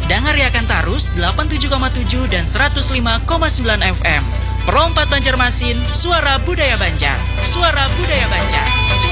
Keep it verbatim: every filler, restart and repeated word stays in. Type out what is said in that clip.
Dengar Riakan Tarus delapan puluh tujuh koma tujuh dan seratus lima koma sembilan F M. Perompat Banjarmasin, suara budaya Banjar. Suara budaya Banjar. Suara